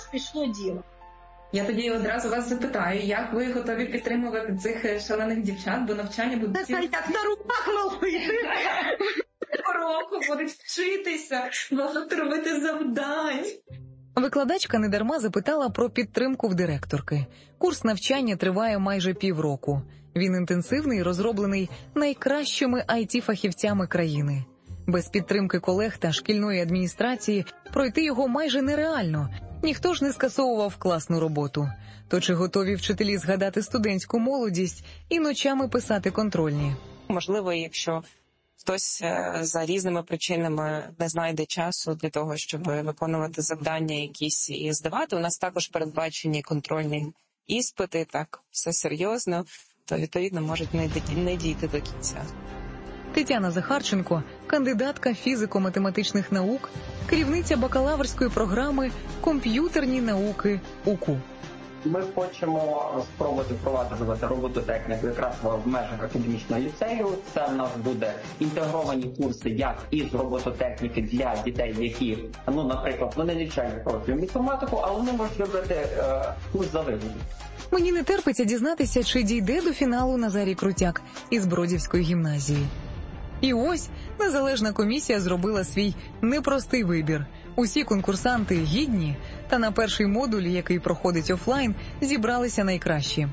пішло діло. Я тоді одразу вас запитаю, як ви готові підтримувати цих шалених дівчат, бо навчання буде як на руках ловити. року, будуть вчитися, багато робити завдань. Викладачка недарма запитала про підтримку в директорки. Курс навчання триває майже півроку. Він інтенсивний, розроблений найкращими IT-фахівцями країни. Без підтримки колег та шкільної адміністрації пройти його майже нереально. Ніхто ж не скасовував класну роботу. То чи готові вчителі згадати студентську молодість і ночами писати контрольні? Можливо, якщо хтось за різними причинами не знайде часу для того, щоб виконувати завдання якісь і здавати, у нас також передбачені контрольні іспити, так, все серйозно, то, відповідно, можуть не дійти до кінця. Тетяна Захарченко – кандидатка фізико-математичних наук, керівниця бакалаврської програми «Комп'ютерні науки» УКУ. Ми хочемо спробувати впроваджувати робототехніку якраз в межах академічного ліцею. Це в нас буде інтегровані курси як із робототехніки для дітей, які, наприклад, вони не вчать профільну інформатику, але вони можуть робити курс за вибором. Мені не терпиться дізнатися, чи дійде до фіналу Назарій Крутяк із Бродівської гімназії. І ось незалежна комісія зробила свій непростий вибір. Усі конкурсанти гідні, та на перший модуль, який проходить офлайн, зібралися найкращі.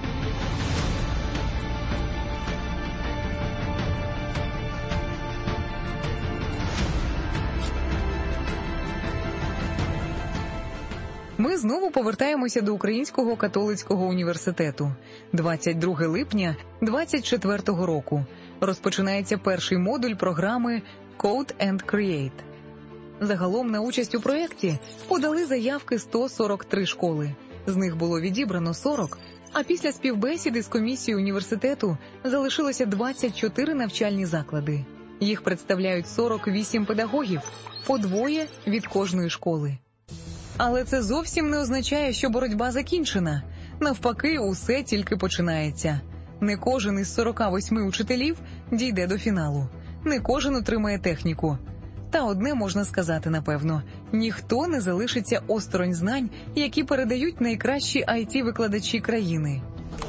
Ми знову повертаємося до Українського католицького університету. 22 липня 24-го року. Розпочинається перший модуль програми Code and Create. Загалом на участь у проєкті подали заявки 143 школи. З них було відібрано 40, а після співбесіди з комісією університету залишилося 24 навчальні заклади. Їх представляють 48 педагогів, по двоє від кожної школи. Але це зовсім не означає, що боротьба закінчена. Навпаки, усе тільки починається. Не кожен із 48 учителів дійде до фіналу. Не кожен отримає техніку. Та одне можна сказати напевно – ніхто не залишиться осторонь знань, які передають найкращі IT-викладачі країни.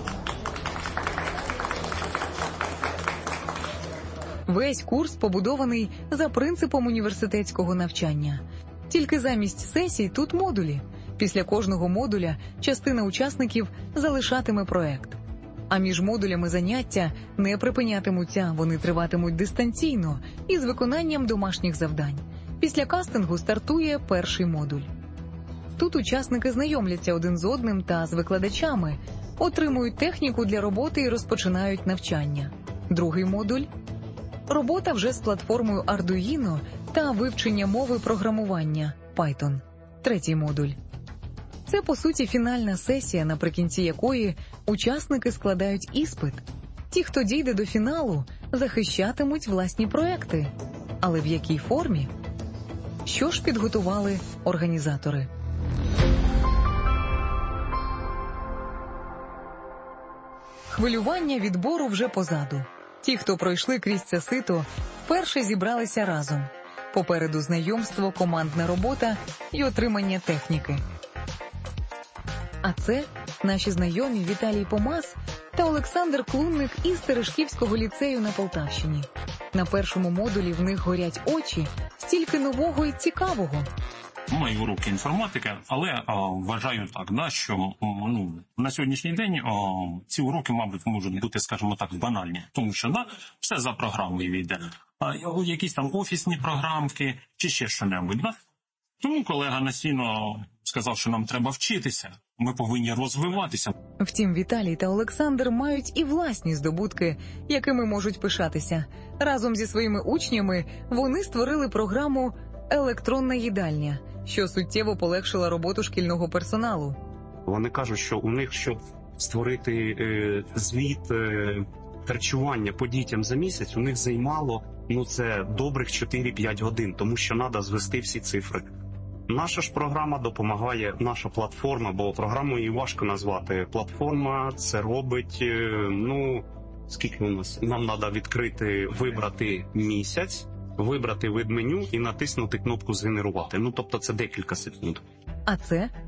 Весь курс побудований за принципом університетського навчання. Тільки замість сесій тут модулі. Після кожного модуля частина учасників залишатиме проект. А між модулями заняття не припинятимуться, вони триватимуть дистанційно із виконанням домашніх завдань. Після кастингу стартує перший модуль. Тут учасники знайомляться один з одним та з викладачами, отримують техніку для роботи і розпочинають навчання. Другий модуль – робота вже з платформою Arduino та вивчення мови програмування Python. Третій модуль – це, по суті, фінальна сесія, наприкінці якої учасники складають іспит. Ті, хто дійде до фіналу, захищатимуть власні проекти. Але в якій формі? Що ж підготували організатори? Хвилювання відбору вже позаду. Ті, хто пройшли крізь це сито, вперше зібралися разом. Попереду знайомство, командна робота і отримання техніки. А це наші знайомі Віталій Помаз та Олександр Клунник із Терешківського ліцею на Полтавщині. На першому модулі в них горять очі, стільки нового і цікавого. Маю уроки інформатики, але вважаю так, що на сьогоднішній день ці уроки, мабуть, можуть бути, скажімо так, банальні. Тому що все за програмою йде. Якісь там офісні програмки чи ще що-небудь. Тому колега Насіно сказав, що нам треба вчитися, ми повинні розвиватися. Втім, Віталій та Олександр мають і власні здобутки, якими можуть пишатися. Разом зі своїми учнями вони створили програму «Електронна їдальня», що суттєво полегшила роботу шкільного персоналу. Вони кажуть, що у них, щоб створити звіт харчування по дітям за місяць, у них займало це добрих 4-5 годин, тому що треба звести всі цифри. Наша ж програма допомагає, наша платформа, бо програму її важко назвати. Платформа це робить, скільки у нас? Нам треба відкрити, вибрати місяць, вибрати вид меню і натиснути кнопку «Згенерувати». Тобто це декілька секунд. А це